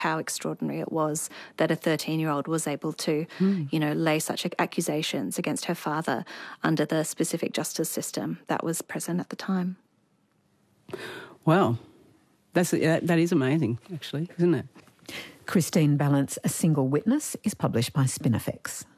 how extraordinary it was that a 13-year-old was able to, lay such accusations against her father under the specific justice system that was present at the time. Wow. That is amazing, actually, isn't it? Christine Balance, A Single Witness, is published by Spinifex.